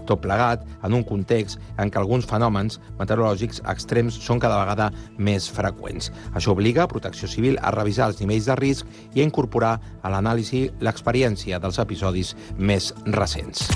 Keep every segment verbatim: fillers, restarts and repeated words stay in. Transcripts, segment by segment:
tot plegat en un context en què alguns fenòmens meteorològics extrems són cada vegada més freqüents. Això obliga a Protecció Civil a revisar els nivells de risc i a incorporar a l'anàlisi l'experiència dels episodis més recents.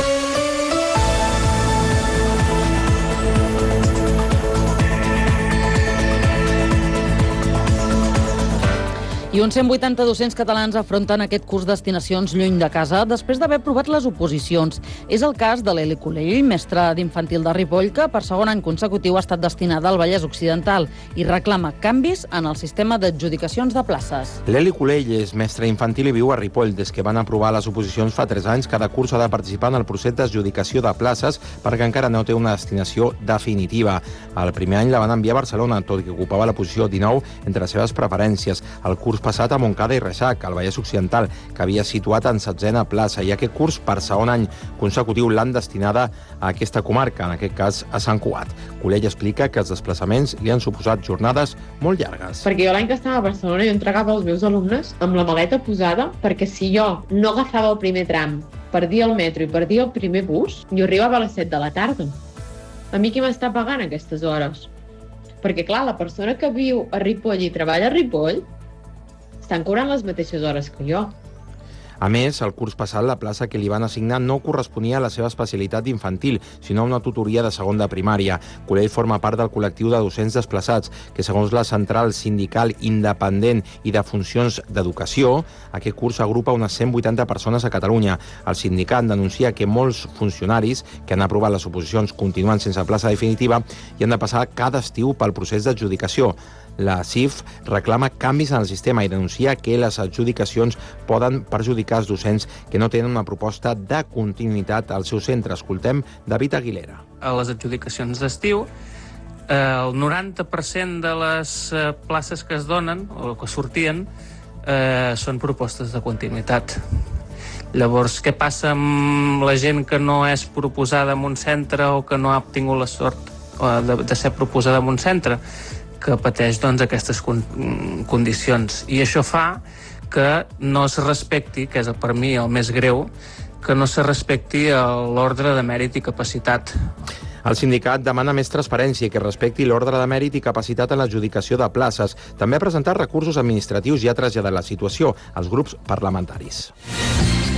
I uns cent vuitanta docents catalans afronten aquest curs Destinacions lluny de casa després d'haver aprovat les oposicions. És el cas de l'Eli Colell, mestra d'infantil de Ripoll, que per segon any consecutiu ha estat destinada al Vallès Occidental i reclama canvis en el sistema d'adjudicacions de places. L'Eli Colell és mestra infantil i viu a Ripoll. Des que van aprovar les oposicions fa tres anys, cada curs ha de participar en el procés d'adjudicació de places perquè encara no té una destinació definitiva. El primer any la van enviar a Barcelona, tot i que ocupava la posició dinou entre les seves preferències. El curs passat a Montcada i Reixac, al Vallès Occidental, que havia situat en setzena plaça, i aquest curs, per segon any consecutiu, l'han destinada a aquesta comarca, en aquest cas a Sant Cugat. Colell explica que els desplaçaments li han suposat jornades molt llargues. Perquè jo l'any que estava a Barcelona jo entregava els meus alumnes amb la maleta posada, perquè si jo no agafava el primer tram, perdia el metro i perdia el primer bus, jo arribava a les set de la tarda. A mi qui m'està pagant aquestes hores? Perquè, clar, la persona que viu a Ripoll i treballa a Ripoll estan cobrant les mateixes hores que jo. A més, el curs passat la plaça que li van assignar no corresponia a la seva especialitat infantil, sinó a una tutoria de segon de primària. Colell forma part del col·lectiu de docents desplaçats, que segons la Central Sindical Independent i de Funcions d'Educació, aquest curs agrupa unes cent vuitanta persones a Catalunya. El sindicat denuncia que molts funcionaris que han aprovat les oposicions continuen sense plaça definitiva i han de passar cada estiu pel procés d'adjudicació. La C I F reclama canvis en el sistema i denuncia que les adjudicacions poden perjudicar els docents que no tenen una proposta de continuïtat al seu centre. Escoltem David Aguilera. A les adjudicacions d'estiu, el noranta per cent de les places que es donen o que sortien eh, són propostes de continuïtat. Llavors, què passa amb la gent que no és proposada en un centre o que no ha obtingut la sort de, de ser proposada en un centre? Que pateix doncs, aquestes con condicions. I això fa que no es respecti, que és per mi el més greu, que no se respecti l'ordre de mèrit i capacitat. El sindicat demana més transparència i que respecti l'ordre de mèrit i capacitat en l'adjudicació de places. També ha presentat recursos administratius i ha traslladat la situació als grups parlamentaris.